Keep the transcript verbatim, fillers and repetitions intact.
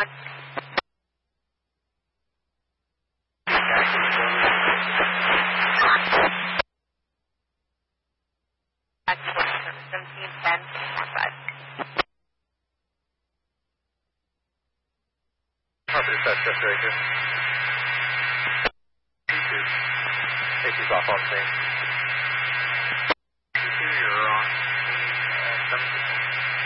one. seventeen ten, five. Copy dispatch, just right here. Two two. Safety's off on scene.